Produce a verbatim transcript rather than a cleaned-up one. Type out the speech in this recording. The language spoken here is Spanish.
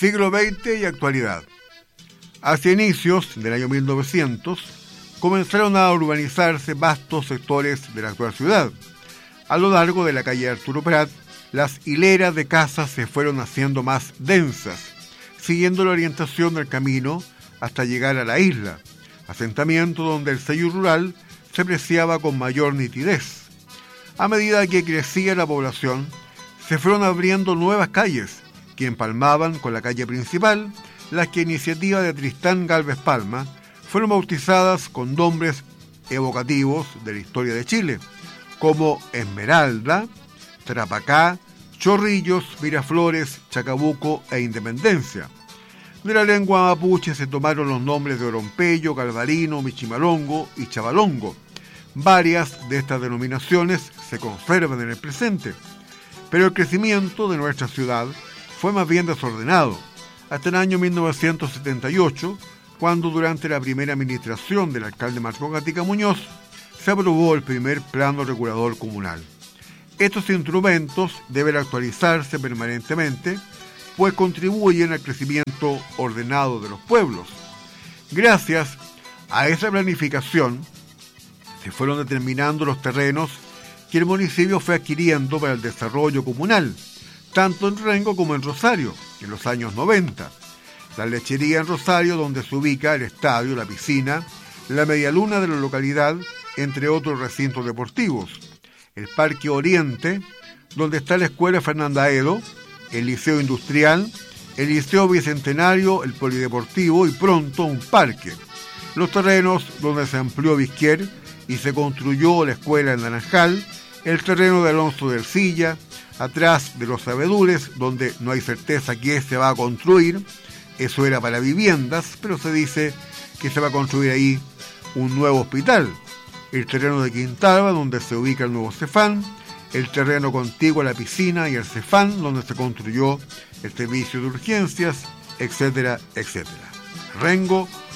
Siglo veinte y actualidad. Hacia inicios del año mil novecientos comenzaron a urbanizarse vastos sectores de la actual ciudad. A lo largo de la calle Arturo Prat, las hileras de casas se fueron haciendo más densas, siguiendo la orientación del camino hasta llegar a la isla, asentamiento donde el sello rural se apreciaba con mayor nitidez. A medida que crecía la población, se fueron abriendo nuevas calles que empalmaban con la calle principal, las que a iniciativa de Tristán Gálvez Palma fueron bautizadas con nombres evocativos de la historia de Chile, como Esmeralda, Trapacá, Chorrillos, Miraflores, Chacabuco e Independencia. De la lengua mapuche se tomaron los nombres de Orompeyo, Calvarino, Michimalongo y Chavalongo. Varias de estas denominaciones se conservan en el presente, pero el crecimiento de nuestra ciudad fue más bien desordenado, hasta el año mil novecientos setenta y ocho, cuando durante la primera administración del alcalde Marco Gatica Muñoz se aprobó el primer plano regulador comunal. Estos instrumentos deben actualizarse permanentemente, pues contribuyen al crecimiento ordenado de los pueblos. Gracias a esa planificación, se fueron determinando los terrenos que el municipio fue adquiriendo para el desarrollo comunal, tanto en Rengo como en Rosario, en los años noventa. La lechería en Rosario, donde se ubica el estadio, la piscina, la medialuna de la localidad, entre otros recintos deportivos. El Parque Oriente, donde está la Escuela Fernanda Edo, el Liceo Industrial, el Liceo Bicentenario, el Polideportivo y pronto un parque. Los terrenos donde se amplió Vizquier y se construyó la escuela en Naranjal, el terreno de Alonso de Ercilla, atrás de los abedules, donde no hay certeza qué se va a construir. Eso era para viviendas, pero se dice que se va a construir ahí un nuevo hospital. El terreno de Quintalba, donde se ubica el nuevo Cefán, el terreno contiguo a la piscina y el Cefán, donde se construyó el servicio de urgencias, etcétera, etcétera. Rengo,